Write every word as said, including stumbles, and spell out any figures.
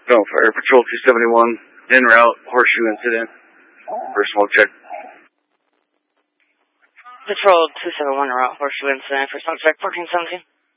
No, Fire Patrol two seventy-one, en route, horseshoe incident, for smoke check. Patrol two seventy-one, route, horseshoe incident for smoke check, fourteen seventeen.